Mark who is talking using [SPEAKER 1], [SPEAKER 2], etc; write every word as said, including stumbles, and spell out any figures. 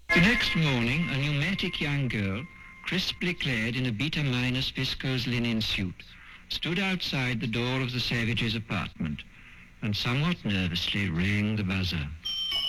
[SPEAKER 1] The next morning, a pneumatic young girl, crisply clad in a beta-minus viscose linen suit, stood outside the door of the Savages' apartment and somewhat nervously rang the buzzer.